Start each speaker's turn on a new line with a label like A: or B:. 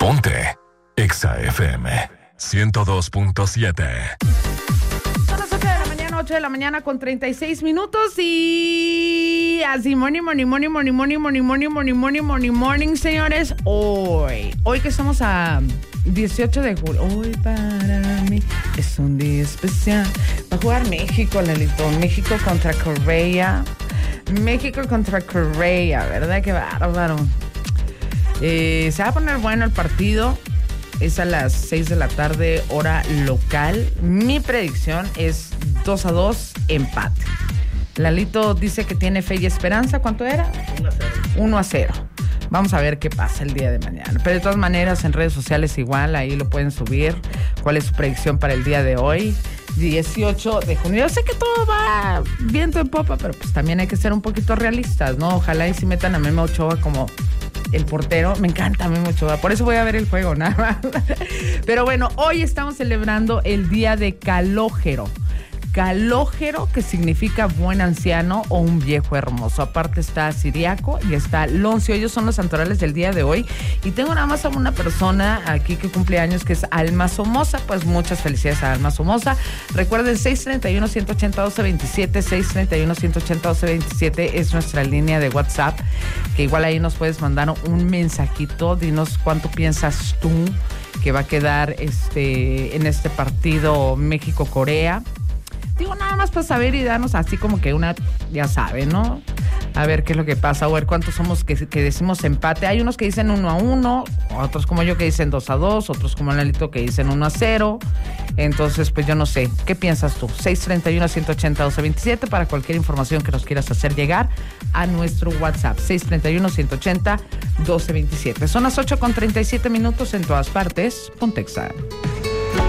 A: Ponte Exa FM 102.7.
B: Son las 8 de la mañana con 36 minutos y así morning, señores. Hoy que estamos a 18 de julio. Hoy para mí es un día especial. Va a jugar México, Lelito. México contra Corea. ¿Verdad? Qué bárbaro. Se va a poner bueno el partido. Es a las 6 de la tarde, hora local. Mi predicción es 2-2, empate. Lalito dice que tiene fe y esperanza. ¿Cuánto era? 1-0. Vamos a ver qué pasa el día de mañana. Pero de todas maneras, en redes sociales igual, ahí lo pueden subir. ¿Cuál es su predicción para el día de hoy? 18 de junio. Yo sé que todo va viento en popa, pero pues también hay que ser un poquito realistas, ¿no? Ojalá y si metan a Memo Ochoa como el portero. Me encanta Memo Ochoa, por eso voy a ver el juego, nada más. Pero bueno, hoy estamos celebrando el Día de Calógero. Calógero, que significa buen anciano o un viejo hermoso. Aparte está Siriaco y está Loncio. Ellos son los santorales del día de hoy. Y tengo nada más a una persona aquí que cumple años, que es Alma Somoza. Pues muchas felicidades a Alma Somoza. Recuerden, 631-180-1227, 631-180-1227 es nuestra línea de WhatsApp, que igual ahí nos puedes mandar un mensajito. Dinos cuánto piensas tú que va a quedar en este partido México-Corea. Digo, nada más para saber y darnos así como que una, ya saben, ¿no? A ver qué es lo que pasa, o ver cuántos somos que decimos empate. Hay unos que dicen 1-1, otros como yo que dicen 2-2, otros como Lalito que dicen 1-0. Entonces, pues yo no sé. ¿Qué piensas tú? 631-180-1227 para cualquier información que nos quieras hacer llegar a nuestro WhatsApp. 631-180-1227. Son las 8:37 en todas partes. Ponte Exa.